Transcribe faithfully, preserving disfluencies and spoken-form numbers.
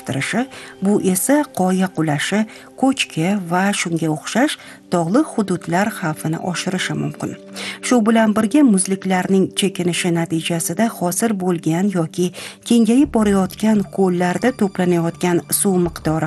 o'zgartirishi, bu esa qoya qulashi, ko'chki va shunga o'xshash tog'li hududlar xavfini oshirishi mumkin. Shu bilan birga muzliklarning chekinishi natijasida hosil bo'lgan yoki kengayib borayotgan ko'llarda to'planayotgan suv miqdori